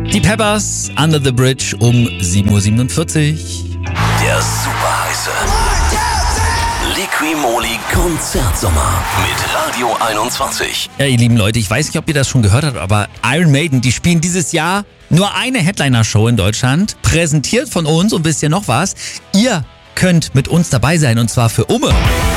Die Peppers, Under the Bridge um 7.47 Uhr. Der super heiße Liqui-Moly Konzertsommer mit Radio 21. Ja, ihr lieben Leute, ich weiß nicht, ob ihr das schon gehört habt, aber Iron Maiden, die spielen dieses Jahr nur eine Headliner-Show in Deutschland, präsentiert von uns, und wisst ihr noch was? Ihr könnt mit uns dabei sein, und zwar für Umme.